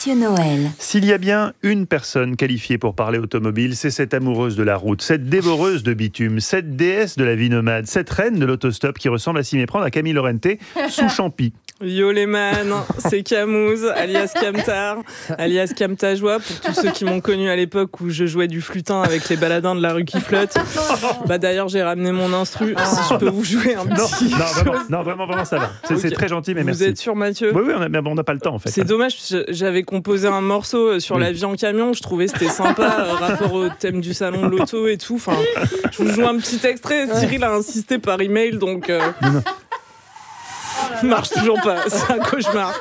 Mathieu Noël. S'il y a bien une personne qualifiée pour parler automobile, c'est cette amoureuse de la route, cette dévoreuse de bitume, cette déesse de la vie nomade, cette reine de l'autostop qui ressemble à s'y méprendre à Camille Lorente sous Champy. Yo les man, c'est Camouze, alias Camtar, alias Camtajoie, pour tous ceux qui m'ont connu à l'époque où je jouais du flutin avec les baladins de la rue qui flottent. D'ailleurs, j'ai ramené mon instru, si je peux vous jouer un petit... Non, vraiment, ça va. C'est très gentil, mais merci. Vous êtes sûr, Mathieu ? Oui, on n'a pas le temps, en fait. C'est dommage, j'avais composé un morceau sur la vie en camion, je trouvais que c'était sympa, rapport au thème du salon de l'auto et tout. Enfin, je vous joue un petit extrait, Cyril a insisté par email, donc... marche toujours pas, c'est un cauchemar.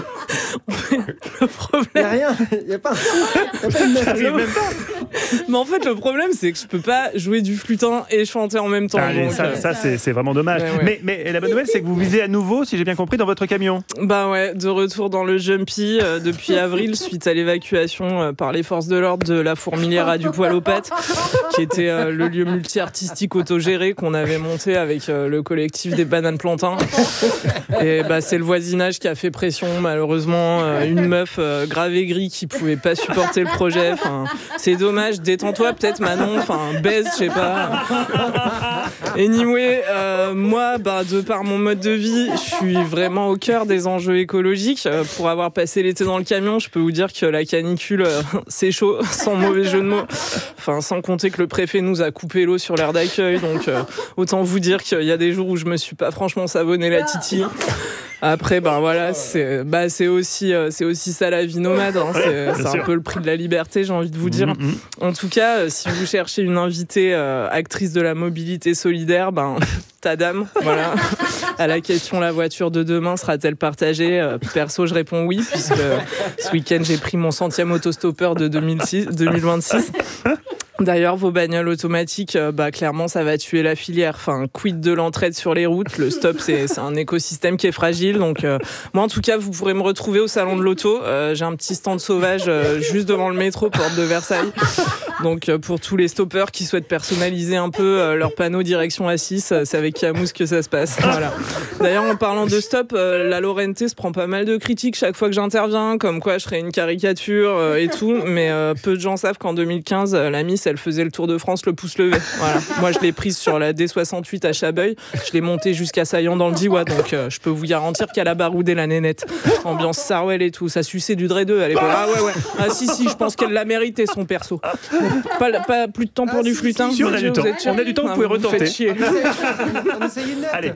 Le problème... Il n'y a rien, il n'y a pas une note. J'arrive même pas. Mais en fait, le problème, c'est que je peux pas jouer du flutin et chanter en même temps. Allez, donc, ça c'est vraiment dommage. Ouais. Mais la bonne nouvelle, c'est que vous visez à nouveau, si j'ai bien compris, dans votre camion. De retour dans le Jumpy depuis avril, suite à l'évacuation par les forces de l'ordre de la fourmilière du poil aux pattes, qui était le lieu multi-artistique autogéré qu'on avait monté avec le collectif des Bananes Plantains. Et c'est le voisinage qui a fait pression, malheureusement. Une meuf grave aigrie qui pouvait pas supporter le projet. Enfin, c'est dommage, détends-toi peut-être Manon, baise, je sais pas. Anyway, moi, de par mon mode de vie, je suis vraiment au cœur des enjeux écologiques. Pour avoir passé l'été dans le camion, je peux vous dire que la canicule, c'est chaud, sans mauvais jeu de mots. Enfin, sans compter que le préfet nous a coupé l'eau sur l'aire d'accueil, donc autant vous dire qu'il y a des jours où je me suis pas franchement savonné la titi. Après, c'est aussi ça la vie nomade. Hein. C'est un peu le prix de la liberté, j'ai envie de vous dire. En tout cas, si vous cherchez une invitée actrice de la mobilité solidaire, ta dame, voilà. À la question, la voiture de demain sera-t-elle partagée ? Perso, je réponds oui, puisque ce week-end, j'ai pris mon 100e autostoppeur de 2026. D'ailleurs, vos bagnoles automatiques, clairement, ça va tuer la filière. Enfin, quid de l'entraide sur les routes. Le stop, c'est un écosystème qui est fragile. Donc, moi, en tout cas, vous pourrez me retrouver au salon de l'auto. J'ai un petit stand sauvage juste devant le métro, porte de Versailles. Donc, pour tous les stoppeurs qui souhaitent personnaliser un peu leur panneau direction A6, c'est avec Camouze que ça se passe. Voilà. D'ailleurs, en parlant de stop, la Lorente se prend pas mal de critiques chaque fois que j'interviens, comme quoi je serais une caricature et tout. Mais peu de gens savent qu'en 2015, la Miss, elle faisait le Tour de France le pouce levé. Voilà. Moi, je l'ai prise sur la D68 à Chabeuil. Je l'ai montée jusqu'à Saillant dans le Diois. Donc, je peux vous garantir qu'elle a baroudé la nénette. Ambiance Sarwell et tout. Ça suçait du Dre 2 à l'époque. Ah ouais. Ah si, je pense qu'elle l'a mérité, son perso. Pas plus de temps pour du flutin. Si, on a du temps. On a du temps, vous pouvez retenter. Faites chier. On essaye une note. Allez.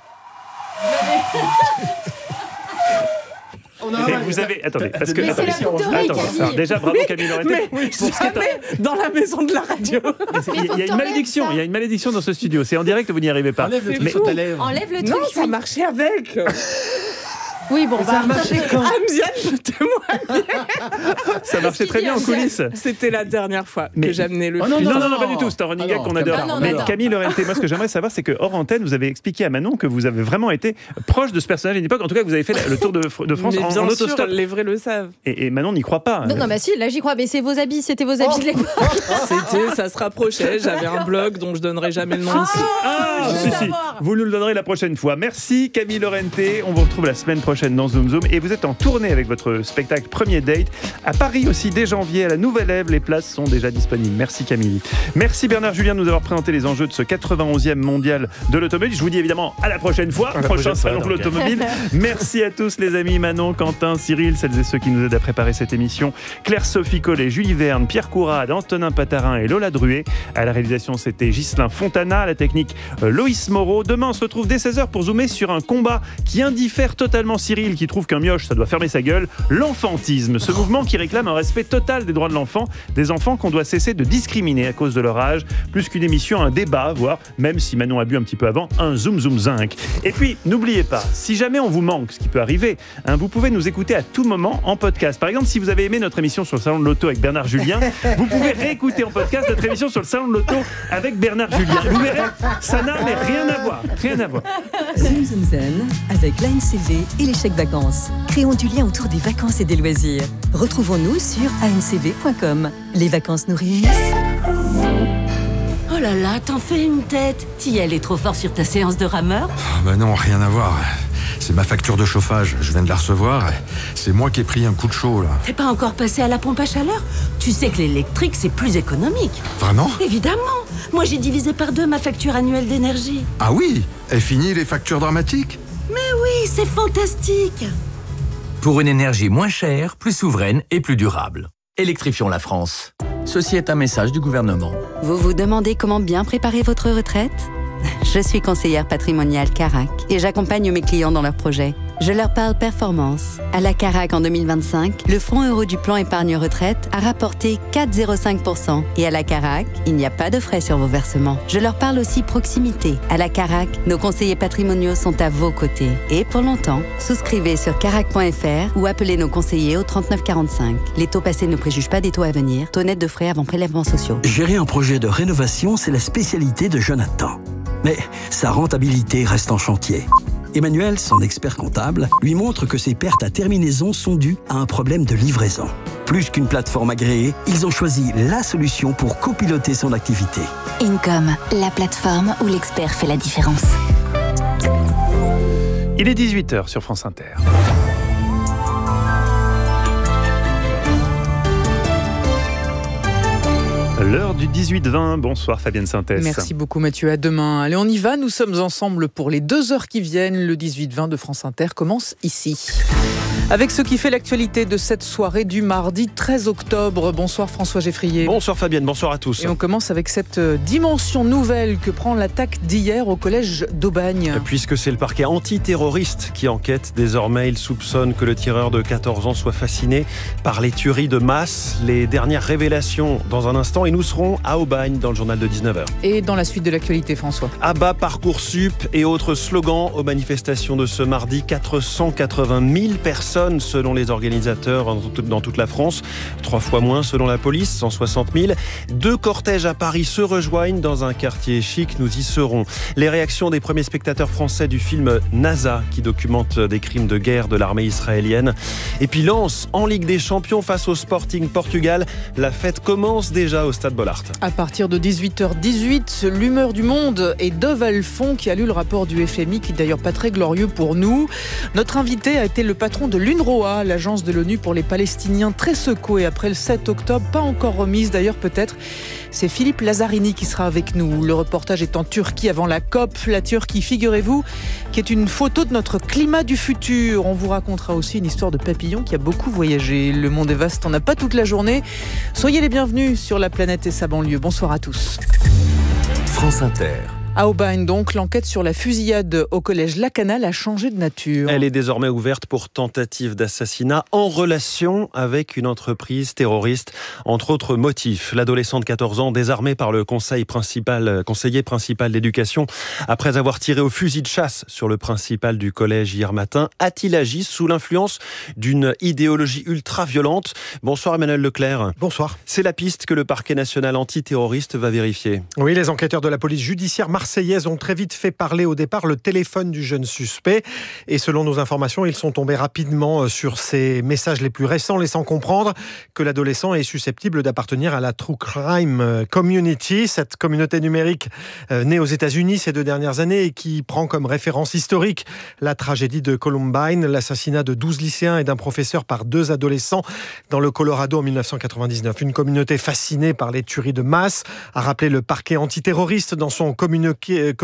Vous avez... Attendez, parce que... Alors, déjà, bravo Camille Lorente. Jamais dans la maison de la radio. Il y a une malédiction. Il y a une malédiction dans ce studio. C'est en direct, vous n'y arrivez pas. Enlève le truc sur ta lèvre. Enlève le truc. Non, ça marchait avec. Oui, bon, Ça a marché quand ? Amziane, je témoigne. Ça marchait très bien en coulisses. C'était la dernière fois que j'amenais le non, pas du tout. C'est un running gag qu'on adore. non, Mais non. Camille Lorente, moi, ce que j'aimerais savoir, c'est que hors antenne, vous avez expliqué à Manon que vous avez vraiment été proche de ce personnage à une époque. En tout cas, vous avez fait le tour de France mais en bien autostop. sûr, les vrais le savent. Et Manon n'y croit pas. Non, si, là j'y crois, mais c'était vos habits de l'époque. Ça se rapprochait. J'avais un blog dont je donnerai jamais le nom ici. Si. Vous nous le donnerez la prochaine fois. Merci Camille Lorente. On vous retrouve la semaine prochaine dans Zoom Zoom. Et vous êtes en tournée avec votre spectacle Premier Date à Paris aussi dès janvier à la Nouvelle Ève. Les places sont déjà disponibles. Merci Camille. Merci Bernard Julien de nous avoir présenté les enjeux de ce 91e mondial de l'automobile. Je vous dis évidemment à la prochaine fois, prochain salon de l'automobile. Merci à tous les amis, Manon, Quentin, Cyril, celles et ceux qui nous aident à préparer cette émission. Claire-Sophie Collet, Julie Verne, Pierre Courade, Antonin Patarin et Lola Druet. À la réalisation, c'était Ghislain Fontana. À la technique, Loïs Moreau. Demain, on se retrouve dès 16h pour zoomer sur un combat qui indiffère totalement Cyril, qui trouve qu'un mioche, ça doit fermer sa gueule. L'enfantisme, ce mouvement qui réclame un respect total des droits de l'enfant, des enfants qu'on doit cesser de discriminer à cause de leur âge. Plus qu'une émission, un débat, voire, même si Manon a bu un petit peu avant, un zoom zoom zinc. Et puis, n'oubliez pas, si jamais on vous manque, ce qui peut arriver, vous pouvez nous écouter à tout moment en podcast. Par exemple, si vous avez aimé notre émission sur le salon de l'auto avec Bernard Julien, vous pouvez réécouter en podcast notre émission sur le salon de l'auto avec Bernard Julien. Vous verrez, ça n'a rien à voir. Zoom Zoom Zen avec l'ANCV et les chèques vacances. Créons du lien autour des vacances et des loisirs. Retrouvons-nous sur ancv.com. Les vacances nous réunissent. Oh là là, t'en fais une tête. T'y allais trop fort sur ta séance de rameur ? Non, rien à voir. C'est ma facture de chauffage, je viens de la recevoir. C'est moi qui ai pris un coup de chaud, là. T'es pas encore passé à la pompe à chaleur? Tu sais que l'électrique, c'est plus économique. Vraiment? Évidemment. Moi, j'ai divisé par 2 ma facture annuelle d'énergie. Ah oui? Et fini les factures dramatiques? Mais oui, c'est fantastique. Pour une énergie moins chère, plus souveraine et plus durable. Électrifions la France. Ceci est un message du gouvernement. Vous vous demandez comment bien préparer votre retraite? Je suis conseillère patrimoniale Carac et j'accompagne mes clients dans leurs projets. Je leur parle performance. À la Carac en 2025, le fonds euro du plan épargne retraite a rapporté 4,05%. Et à la Carac, il n'y a pas de frais sur vos versements. Je leur parle aussi proximité. À la Carac, nos conseillers patrimoniaux sont à vos côtés. Et pour longtemps, souscrivez sur carac.fr ou appelez nos conseillers au 3945. Les taux passés ne préjugent pas des taux à venir. Taux net de frais avant prélèvements sociaux. Gérer un projet de rénovation, c'est la spécialité de Jonathan. Mais sa rentabilité reste en chantier. Emmanuel, son expert comptable, lui montre que ses pertes à terminaison sont dues à un problème de livraison. Plus qu'une plateforme agréée, ils ont choisi la solution pour copiloter son activité. Income, la plateforme où l'expert fait la différence. Il est 18h sur France Inter. L'heure du 18-20. Bonsoir Fabienne Synthès. Merci beaucoup Mathieu, à demain. Allez, on y va, nous sommes ensemble pour les 2 heures qui viennent. Le 18-20 de France Inter commence ici. Avec ce qui fait l'actualité de cette soirée du mardi 13 octobre. Bonsoir François Geffrier. Bonsoir Fabienne, bonsoir à tous. Et on commence avec cette dimension nouvelle que prend l'attaque d'hier au collège d'Aubagne. Puisque c'est le parquet antiterroriste qui enquête désormais, il soupçonne que le tireur de 14 ans soit fasciné par les tueries de masse. Les dernières révélations dans un instant et nous serons à Aubagne dans le journal de 19h. Et dans la suite de l'actualité, François. Abat Parcoursup et autres slogans aux manifestations de ce mardi. 480 000 personnes selon les organisateurs dans toute la France. 3 fois moins selon la police, 160 000. 2 cortèges à Paris se rejoignent dans un quartier chic. Nous y serons. Les réactions des premiers spectateurs français du film NASA qui documente des crimes de guerre de l'armée israélienne. Et puis Lens en Ligue des Champions face au Sporting Portugal. La fête commence déjà au Stade Bollaert. À partir de 18h18, l'humeur du monde et Dove Alphon qui a lu le rapport du FMI, qui est d'ailleurs pas très glorieux pour nous. Notre invité a été le patron de l'UNRWA, l'agence de l'ONU pour les Palestiniens, très secoué après le 7 octobre, pas encore remise d'ailleurs peut-être. C'est Philippe Lazzarini qui sera avec nous. Le reportage est en Turquie avant la COP. La Turquie, figurez-vous, qui est une photo de notre climat du futur. On vous racontera aussi une histoire de papillon qui a beaucoup voyagé. Le monde est vaste, on n'a pas toute la journée. Soyez les bienvenus sur la planète et sa banlieue. Bonsoir à tous. France Inter. À Aubagne, donc, l'enquête sur la fusillade au collège Lacanal a changé de nature. Elle est désormais ouverte pour tentative d'assassinat en relation avec une entreprise terroriste, entre autres motifs. L'adolescent de 14 ans, désarmé par le conseiller principal d'éducation, après avoir tiré au fusil de chasse sur le principal du collège hier matin, a-t-il agi sous l'influence d'une idéologie ultra-violente? Bonsoir Emmanuel Leclerc. Bonsoir. C'est la piste que le parquet national antiterroriste va vérifier. Oui, les enquêteurs de la police judiciaire marseillaise ont très vite fait parler au départ le téléphone du jeune suspect. Et selon nos informations, ils sont tombés rapidement sur ses messages les plus récents, laissant comprendre que l'adolescent est susceptible d'appartenir à la True Crime Community, cette communauté numérique née aux États-Unis ces 2 dernières années et qui prend comme référence historique la tragédie de Columbine, l'assassinat de 12 lycéens et d'un professeur par 2 adolescents dans le Colorado en 1999. Une communauté fascinée par les tueries de masse, a rappelé le parquet antiterroriste dans son communiqué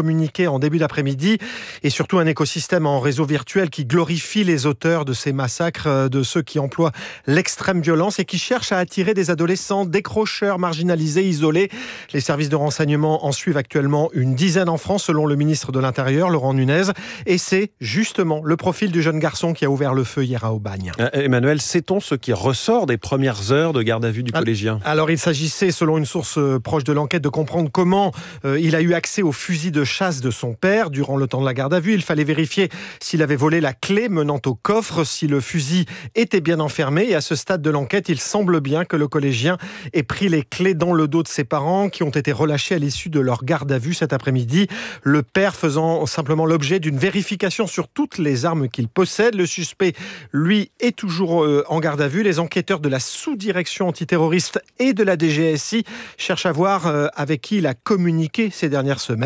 en début d'après-midi, et surtout un écosystème en réseau virtuel qui glorifie les auteurs de ces massacres, de ceux qui emploient l'extrême violence et qui cherchent à attirer des adolescents décrocheurs, marginalisés, isolés. Les services de renseignement en suivent actuellement une dizaine en France, selon le ministre de l'Intérieur, Laurent Nunez, et c'est justement le profil du jeune garçon qui a ouvert le feu hier à Aubagne. Emmanuel, sait-on ce qui ressort des premières heures de garde à vue du collégien? Alors il s'agissait, selon une source proche de l'enquête, de comprendre comment il a eu accès au fusil de chasse de son père durant le temps de la garde à vue. Il fallait vérifier s'il avait volé la clé menant au coffre, si le fusil était bien enfermé. Et à ce stade de l'enquête, il semble bien que le collégien ait pris les clés dans le dos de ses parents qui ont été relâchés à l'issue de leur garde à vue cet après-midi. Le père faisant simplement l'objet d'une vérification sur toutes les armes qu'il possède. Le suspect, lui, est toujours en garde à vue. Les enquêteurs de la sous-direction antiterroriste et de la DGSI cherchent à voir avec qui il a communiqué ces dernières semaines.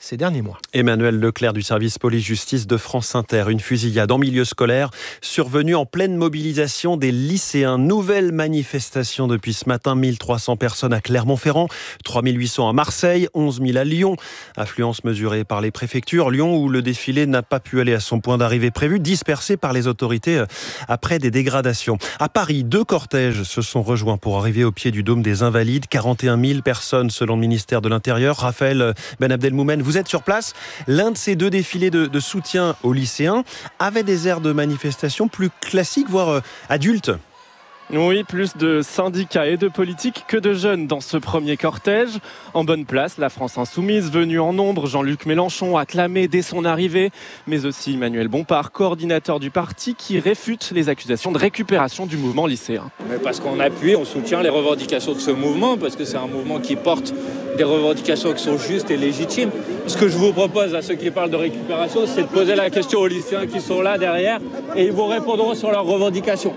ces derniers mois. Emmanuel Leclerc du service police-justice de France Inter. Une fusillade en milieu scolaire survenue en pleine mobilisation des lycéens. Nouvelle manifestation depuis ce matin. 1300 personnes à Clermont-Ferrand, 3800 à Marseille, 11 000 à Lyon. Affluence mesurée par les préfectures. Lyon où le défilé n'a pas pu aller à son point d'arrivée prévu, dispersé par les autorités après des dégradations. À Paris, 2 cortèges se sont rejoints pour arriver au pied du Dôme des Invalides. 41 000 personnes selon le ministère de l'Intérieur. Raphaël Ben Abdelmoumen, vous êtes sur place. L'un de ces 2 défilés de soutien aux lycéens avait des airs de manifestation plus classiques, voire adultes. Oui, plus de syndicats et de politiques que de jeunes dans ce premier cortège. En bonne place, la France Insoumise, venue en nombre, Jean-Luc Mélenchon acclamé dès son arrivée, mais aussi Emmanuel Bompard, coordinateur du parti, qui réfute les accusations de récupération du mouvement lycéen. Mais parce qu'on appuie, on soutient les revendications de ce mouvement, parce que c'est un mouvement qui porte des revendications qui sont justes et légitimes. Ce que je vous propose à ceux qui parlent de récupération, c'est de poser la question aux lycéens qui sont là derrière, et ils vous répondront sur leurs revendications.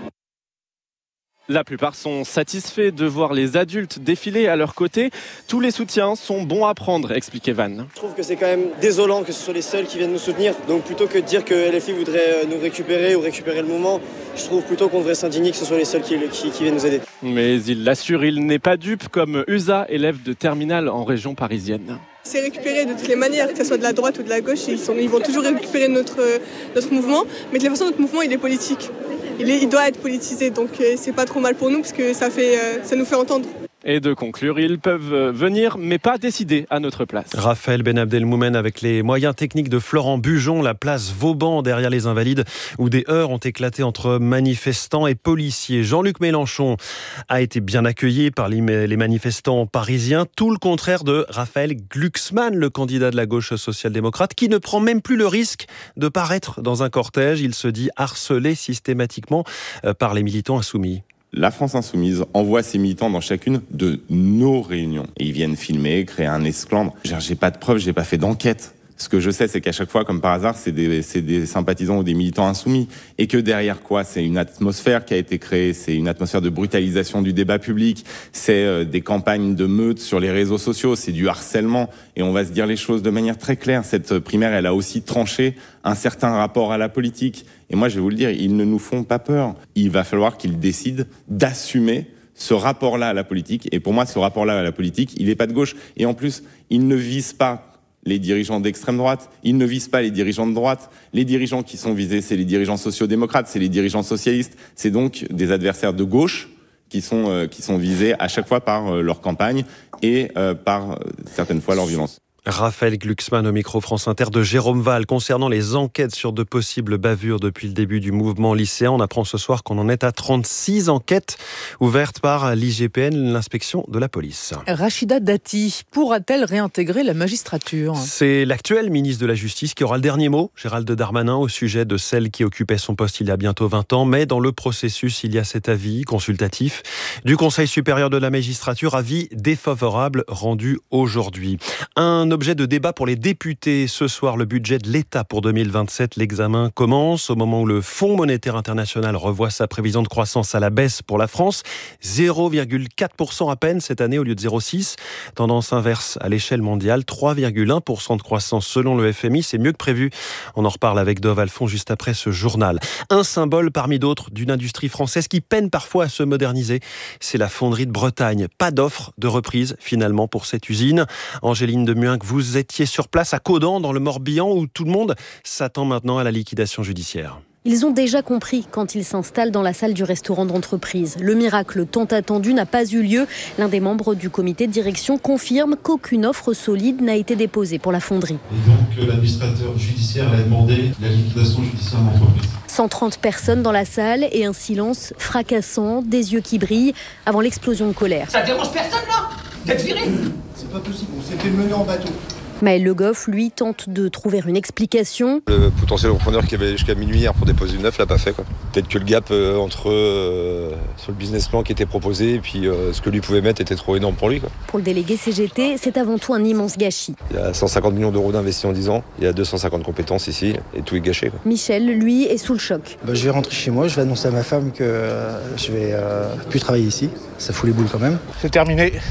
La plupart sont satisfaits de voir les adultes défiler à leur côté. Tous les soutiens sont bons à prendre, explique Evan. Je trouve que c'est quand même désolant que ce soit les seuls qui viennent nous soutenir. Donc plutôt que de dire que LFI voudrait nous récupérer ou récupérer le mouvement, je trouve plutôt qu'on devrait s'indigner que ce soit les seuls qui viennent nous aider. Mais il l'assure, il n'est pas dupe, comme USA, élève de terminale en région parisienne. C'est récupéré de toutes les manières, que ce soit de la droite ou de la gauche, ils vont toujours récupérer notre mouvement. Mais de toute façon, notre mouvement, il est politique. Il doit être politisé, donc c'est pas trop mal pour nous parce que ça nous fait entendre. Et de conclure, ils peuvent venir, mais pas décider à notre place. Raphaël Ben Abdelmoumen avec les moyens techniques de Florent Bujon, la place Vauban derrière les Invalides, où des heurts ont éclaté entre manifestants et policiers. Jean-Luc Mélenchon a été bien accueilli par les manifestants parisiens, tout le contraire de Raphaël Glucksmann, le candidat de la gauche social-démocrate, qui ne prend même plus le risque de paraître dans un cortège. Il se dit harcelé systématiquement par les militants insoumis. La France Insoumise envoie ses militants dans chacune de nos réunions. Et ils viennent filmer, créer un esclandre. J'ai pas de preuves, j'ai pas fait d'enquête. Ce que je sais, c'est qu'à chaque fois, comme par hasard, c'est des sympathisants ou des militants insoumis. Et que derrière quoi, c'est une atmosphère qui a été créée, c'est une atmosphère de brutalisation du débat public, c'est des campagnes de meutes sur les réseaux sociaux, c'est du harcèlement. Et on va se dire les choses de manière très claire. Cette primaire, elle a aussi tranché un certain rapport à la politique. Et moi, je vais vous le dire, ils ne nous font pas peur. Il va falloir qu'ils décident d'assumer ce rapport-là à la politique. Et pour moi, ce rapport-là à la politique, il n'est pas de gauche. Et en plus, il ne vise pas les dirigeants d'extrême droite, ils ne visent pas les dirigeants de droite. Les dirigeants qui sont visés, c'est les dirigeants sociaux-démocrates, c'est les dirigeants socialistes. C'est donc des adversaires de gauche qui sont visés à chaque fois par leur campagne et par certaines fois leur violence. Raphaël Glucksmann au micro France Inter de Jérôme Val. Concernant les enquêtes sur de possibles bavures depuis le début du mouvement lycéen, on apprend ce soir qu'on en est à 36 enquêtes ouvertes par l'IGPN, l'inspection de la police. Rachida Dati pourra-t-elle réintégrer la magistrature ? C'est l'actuel ministre de la Justice qui aura le dernier mot, Gérald Darmanin, au sujet de celle qui occupait son poste il y a bientôt 20 ans. Mais dans le processus, il y a cet avis consultatif du Conseil supérieur de la magistrature, avis défavorable rendu aujourd'hui. Un objet de débat pour les députés. Ce soir, le budget de l'État pour 2027. L'examen commence au moment où le Fonds monétaire international revoit sa prévision de croissance à la baisse pour la France. 0,4% à peine cette année au lieu de 0,6%. Tendance inverse à l'échelle mondiale. 3,1% de croissance selon le FMI. C'est mieux que prévu. On en reparle avec Dov Alphon juste après ce journal. Un symbole parmi d'autres d'une industrie française qui peine parfois à se moderniser. C'est la fonderie de Bretagne. Pas d'offre de reprise finalement pour cette usine. Angéline Demuynck, vous étiez sur place à Caudan, dans le Morbihan, où tout le monde s'attend maintenant à la liquidation judiciaire. Ils ont déjà compris quand ils s'installent dans la salle du restaurant d'entreprise. Le miracle tant attendu n'a pas eu lieu. L'un des membres du comité de direction confirme qu'aucune offre solide n'a été déposée pour la fonderie. Et donc l'administrateur judiciaire a demandé la liquidation judiciaire de l'entreprise. 130 personnes dans la salle et un silence fracassant, des yeux qui brillent avant l'explosion de colère. Ça dérange personne là d'être viré ? C'est pas possible, on s'est fait mener en bateau. Maël Le Goff, lui, tente de trouver une explication. Le potentiel repreneur qui avait jusqu'à minuit hier pour déposer une offre l'a pas fait, quoi. Peut-être que le gap entre sur le business plan qui était proposé et puis ce que lui pouvait mettre était trop énorme pour lui, quoi. Pour le délégué CGT, c'est avant tout un immense gâchis. Il y a 150 millions d'euros d'investis en 10 ans, il y a 250 compétences ici et tout est gâché, quoi. Michel, lui, est sous le choc. Je vais rentrer chez moi, je vais annoncer à ma femme que je vais plus travailler ici. Ça fout les boules quand même. C'est terminé.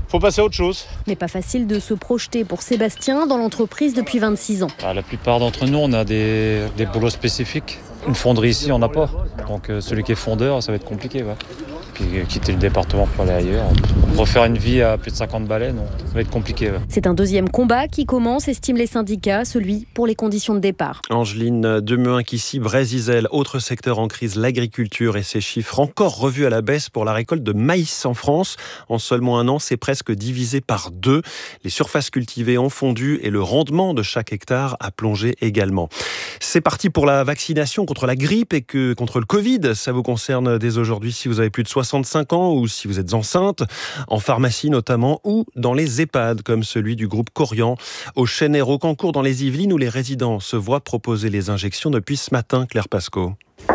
faut passer à autre chose. Mais pas facile de se projeter pour Sébastien dans l'entreprise depuis 26 ans. La plupart d'entre nous, on a des boulots spécifiques. Une fonderie ici, on n'a pas. Donc celui qui est fondeur, ça va être compliqué. Ouais. Puis quitter le département pour aller ailleurs. Refaire une vie à plus de 50 balais, non, ça va être compliqué. Ouais. C'est un deuxième combat qui commence, estiment les syndicats, celui pour les conditions de départ. Angeline Demuin-Kissy, Brésil, autre secteur en crise, l'agriculture et ses chiffres encore revus à la baisse pour la récolte de maïs en France. En seulement un an, c'est presque divisé par 2. Les surfaces cultivées ont fondu et le rendement de chaque hectare a plongé également. C'est parti pour la vaccination contre la grippe et contre le Covid. Ça vous concerne dès aujourd'hui si vous avez plus de 65 ans ou si vous êtes enceinte, en pharmacie notamment, ou dans les EHPAD comme celui du groupe Corian au Chêne-et-Rocamcourt dans les Yvelines où les résidents se voient proposer les injections depuis ce matin. Claire Pasco.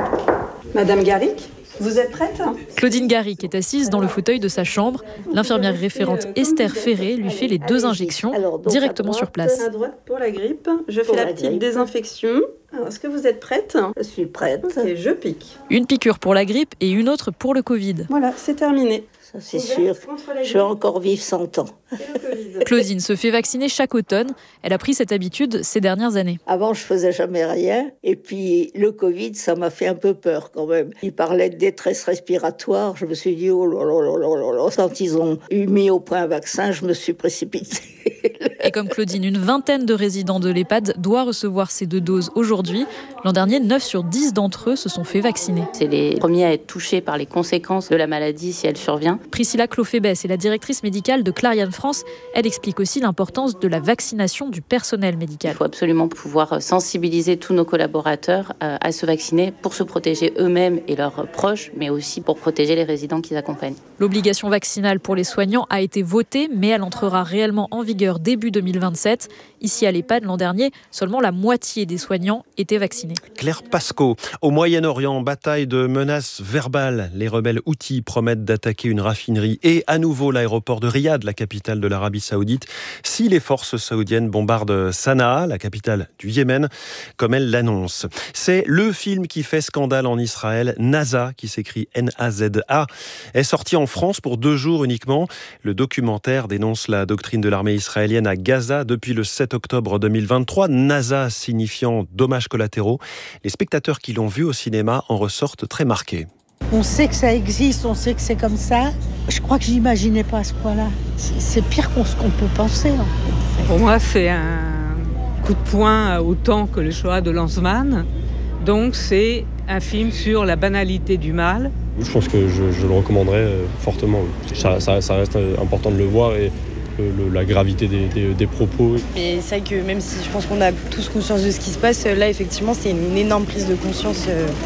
Madame Garrick, vous êtes prête ? Claudine Garrick est assise dans le fauteuil de sa chambre. L'infirmière référente Esther Ferré lui fait les 2 injections directement sur place. À droite pour la grippe, je fais la petite désinfection. Alors, est-ce que vous êtes prête ? Je suis prête. Ok, je pique. Une piqûre pour la grippe et une autre pour le Covid. Voilà, c'est terminé. Ça, c'est sûr. Je vais encore vivre 100 ans. Claudine se fait vacciner chaque automne. Elle a pris cette habitude ces dernières années. Avant, je faisais jamais rien. Et puis, le Covid, ça m'a fait un peu peur quand même. Il parlait de détresse respiratoire. Je me suis dit, oh là là là là là. Quand ils ont mis au point un vaccin, je me suis précipitée. Et comme Claudine, une vingtaine de résidents de l'EHPAD doit recevoir ces 2 doses aujourd'hui. L'an dernier, 9 sur 10 d'entre eux se sont fait vacciner. C'est les premiers à être touchés par les conséquences de la maladie si elle survient. Priscilla Clofébès est la directrice médicale de Clariane France. Elle explique aussi l'importance de la vaccination du personnel médical. Il faut absolument pouvoir sensibiliser tous nos collaborateurs à se vacciner pour se protéger eux-mêmes et leurs proches, mais aussi pour protéger les résidents qu'ils accompagnent. L'obligation vaccinale pour les soignants a été votée, mais elle entrera réellement en vigueur début 2027. Ici à l'EHPAD, l'an dernier, seulement la moitié des soignants étaient vaccinés. Claire Pasco. Au Moyen-Orient, bataille de menaces verbales. Les rebelles Houthis promettent d'attaquer une raffinerie et à nouveau l'aéroport de Riyad, la capitale de l'Arabie Saoudite, si les forces saoudiennes bombardent Sanaa, la capitale du Yémen, comme elles l'annoncent. C'est le film qui fait scandale en Israël, NASA, qui s'écrit N-A-Z-A, est sorti en France pour 2 jours uniquement. Le documentaire dénonce la doctrine de l'armée israélienne à Gaza depuis le 7 octobre 2023, NASA signifiant dommages collatéraux. Les spectateurs qui l'ont vu au cinéma en ressortent très marqués. On sait que ça existe, on sait que c'est comme ça. Je crois que je n'imaginais pas à ce point-là. C'est pire ce qu'on peut penser. En fait. Pour moi, c'est un coup de poing autant que le Shoah de Lanzmann. Donc c'est un film sur la banalité du mal. Je pense que je le recommanderais fortement. Ça reste important de le voir et la gravité des propos. Et c'est vrai que même si je pense qu'on a tous conscience de ce qui se passe, là effectivement c'est une énorme prise de conscience.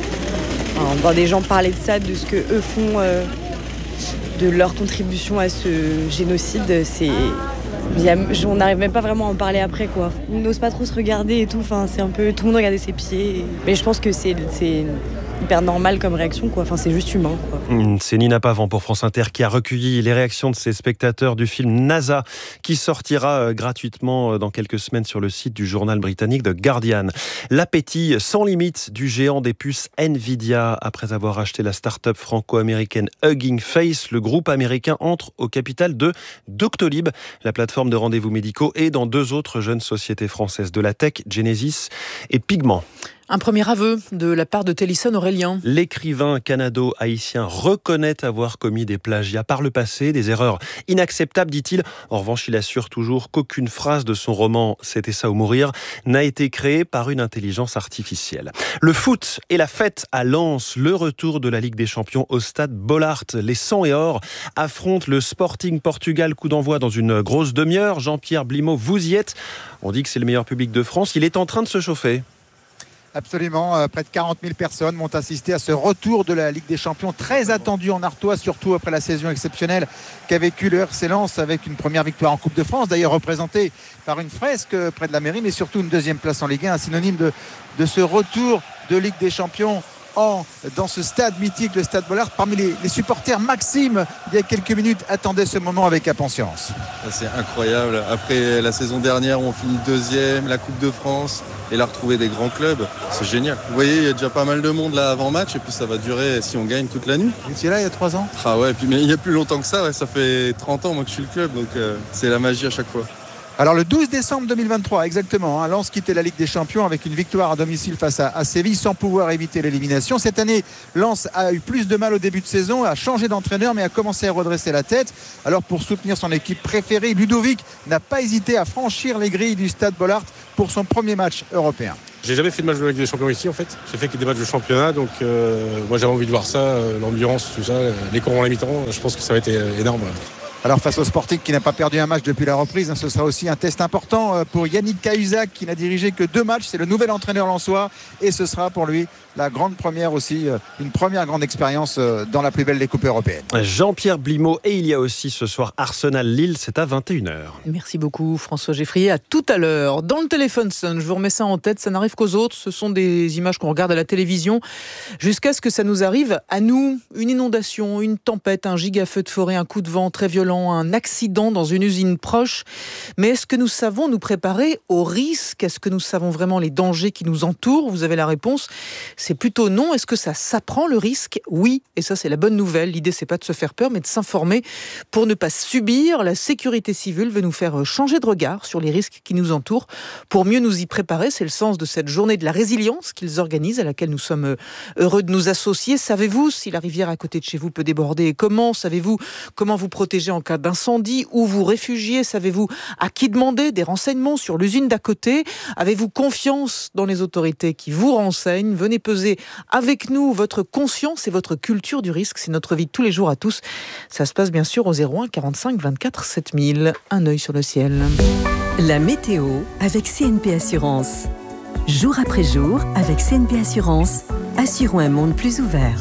Voir des gens parler de ça, de ce que eux font, de leur contribution à ce génocide, on n'arrive même pas vraiment à en parler après, quoi. On n'ose pas trop se regarder et tout, enfin, c'est un peu tout le monde regardait ses pieds. Mais je pense que c'est hyper normal comme réaction, quoi. Enfin, c'est juste humain, quoi. C'est Nina Pavant pour France Inter qui a recueilli les réactions de ses spectateurs du film NASA qui sortira gratuitement dans quelques semaines sur le site du journal britannique The Guardian. L'appétit sans limite du géant des puces Nvidia. Après avoir acheté la start-up franco-américaine Hugging Face, le groupe américain entre au capital de Doctolib, la plateforme de rendez-vous médicaux, et dans 2 autres jeunes sociétés françaises de la tech, Genesis et Pigment. Un premier aveu de la part de Télisson Aurélien. L'écrivain canado-haïtien reconnaît avoir commis des plagiats par le passé, des erreurs inacceptables, dit-il. En revanche, il assure toujours qu'aucune phrase de son roman « C'était ça ou mourir » n'a été créée par une intelligence artificielle. Le foot et la fête à Lens, le retour de la Ligue des Champions au stade Bollaert. Les 100 et or affrontent le Sporting Portugal, coup d'envoi dans une grosse demi-heure. Jean-Pierre Blimaud, vous y êtes. On dit que c'est le meilleur public de France. Il est en train de se chauffer. Absolument, près de 40 000 personnes vont assister à ce retour de la Ligue des Champions, très attendu en Artois, surtout après la saison exceptionnelle qu'a vécu le RC Lens avec une première victoire en Coupe de France, d'ailleurs représentée par une fresque près de la mairie, mais surtout une 2e place en Ligue 1, un synonyme de ce retour de Ligue des Champions dans ce stade mythique, le Stade Bollaert. Parmi les supporters, Maxime, il y a quelques minutes, attendait ce moment avec impatience. C'est incroyable. Après la saison dernière, on finit 2e, la Coupe de France, et là retrouver des grands clubs, c'est génial. Vous voyez, il y a déjà pas mal de monde là avant match, et puis ça va durer si on gagne toute la nuit. Vous étiez là il y a 3 ans ? Ah ouais, puis, mais il y a plus longtemps que ça, ouais, ça fait 30 ans moi que je suis le club, donc c'est la magie à chaque fois. Alors le 12 décembre 2023, exactement, Lens quittait la Ligue des Champions avec une victoire à domicile face à Séville sans pouvoir éviter l'élimination. Cette année, Lens a eu plus de mal au début de saison, a changé d'entraîneur mais a commencé à redresser la tête. Alors pour soutenir son équipe préférée, Ludovic n'a pas hésité à franchir les grilles du Stade Bollaert pour son premier match européen. J'ai jamais fait de match de Ligue des Champions ici en fait. J'ai fait que des matchs de championnat, donc moi j'avais envie de voir ça, l'ambiance, tout ça, les courants à la mi-temps. Je pense que ça va être énorme. Alors face au Sporting qui n'a pas perdu un match depuis la reprise, ce sera aussi un test important pour Yannick Cahuzac qui n'a dirigé que 2 matchs. C'est le nouvel entraîneur lensois et ce sera pour lui la grande première aussi, une première grande expérience dans la plus belle des coupes européennes. Jean-Pierre Blimaud, et il y a aussi ce soir Arsenal-Lille, c'est à 21h. Merci beaucoup François Geffrier, à tout à l'heure. Dans le téléphone sonne, je vous remets ça en tête, ça n'arrive qu'aux autres, ce sont des images qu'on regarde à la télévision, jusqu'à ce que ça nous arrive à nous, une inondation, une tempête, un giga-feu de forêt, un coup de vent très violent, un accident dans une usine proche. Mais est-ce que nous savons nous préparer aux risques ? Est-ce que nous savons vraiment les dangers qui nous entourent ? Vous avez la réponse. C'est plutôt non. Est-ce que ça s'apprend le risque ? Oui. Et ça, c'est la bonne nouvelle. L'idée, c'est pas de se faire peur, mais de s'informer pour ne pas subir. La sécurité civile veut nous faire changer de regard sur les risques qui nous entourent pour mieux nous y préparer. C'est le sens de cette journée de la résilience qu'ils organisent, à laquelle nous sommes heureux de nous associer. Savez-vous si la rivière à côté de chez vous peut déborder et comment ? Savez-vous comment vous protéger en cas d'incendie, où vous réfugier? Savez-vous à qui demander des renseignements sur l'usine d'à côté? Avez-vous confiance dans les autorités qui vous renseignent? Venez peser avec nous votre conscience et votre culture du risque. C'est notre vie de tous les jours à tous. Ça se passe bien sûr au 01 45 24 7000. Un œil sur le ciel. La météo avec CNP Assurance. Jour après jour, avec CNP Assurance, assurons un monde plus ouvert.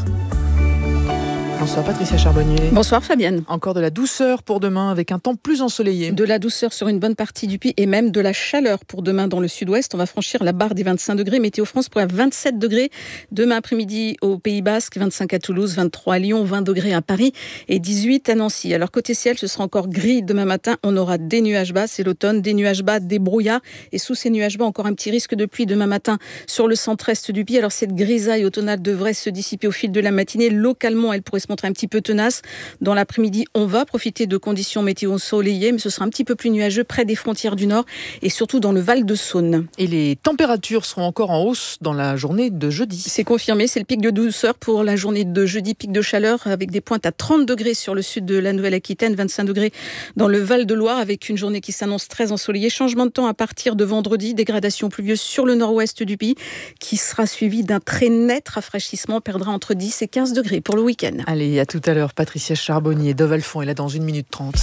Bonsoir Patricia Charbonnier. Bonsoir Fabienne. Encore de la douceur pour demain avec un temps plus ensoleillé. De la douceur sur une bonne partie du pays et même de la chaleur pour demain dans le sud-ouest. On va franchir la barre des 25 degrés. Météo France pour 27 degrés demain après-midi au Pays Basque, 25 à Toulouse, 23 à Lyon, 20 degrés à Paris et 18 à Nancy. Alors côté ciel, ce sera encore gris demain matin. On aura des nuages bas, c'est l'automne, des nuages bas, des brouillards. Et sous ces nuages bas, encore un petit risque de pluie demain matin sur le centre-est du pays. Alors cette grisaille automnale devrait se dissiper au fil de la matinée. Localement, elle pourrait se montrer un petit peu tenace. Dans l'après-midi, on va profiter de conditions météo ensoleillées, mais ce sera un petit peu plus nuageux près des frontières du Nord et surtout dans le Val-de-Saône. Et les températures seront encore en hausse dans la journée de jeudi. C'est confirmé, c'est le pic de douceur pour la journée de jeudi, pic de chaleur avec des pointes à 30 degrés sur le sud de la Nouvelle-Aquitaine, 25 degrés dans le Val-de-Loire avec une journée qui s'annonce très ensoleillée. Changement de temps à partir de vendredi, dégradation pluvieuse sur le nord-ouest du pays qui sera suivi d'un très net rafraîchissement, perdra entre 10 et 15 degrés pour le week-end. Allez, à tout à l'heure, Patricia Charbonnier. Dove Alphon est là dans 1 minute 30.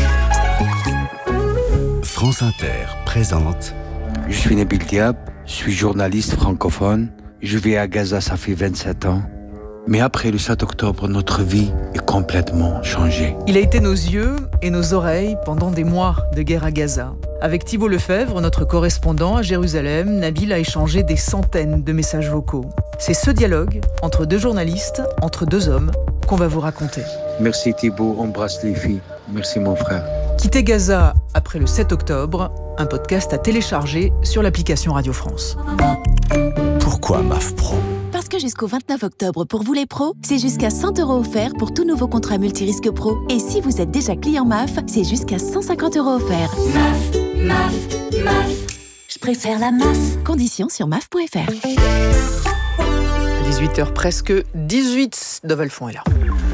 France Inter présente. Je suis Nabil Diab, je suis journaliste francophone. Je vis à Gaza, ça fait 27 ans. Mais après le 7 octobre, notre vie est complètement changée. Il a été nos yeux et nos oreilles pendant des mois de guerre à Gaza. Avec Thibault Lefebvre, notre correspondant à Jérusalem, Nabil a échangé des centaines de messages vocaux. C'est ce dialogue entre deux journalistes, entre deux hommes, qu'on va vous raconter. Merci Thibault, embrasse les filles. Merci mon frère. Quitter Gaza après le 7 octobre, un podcast à télécharger sur l'application Radio France. Pourquoi MAF Pro ? Parce que jusqu'au 29 octobre, pour vous les pros, c'est jusqu'à 100 € offerts pour tout nouveau contrat multirisque pro. Et si vous êtes déjà client MAF, c'est jusqu'à 150 € offerts. MAF. Je préfère la MAF. Conditions sur maf.fr. 18h presque 18, Dove Alphon est là.